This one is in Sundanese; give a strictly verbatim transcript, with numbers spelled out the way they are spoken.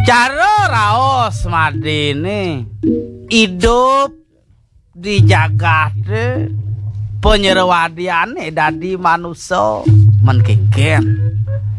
Cara raos madine hidup di jagat penyerwadiane dadi manusia menkengken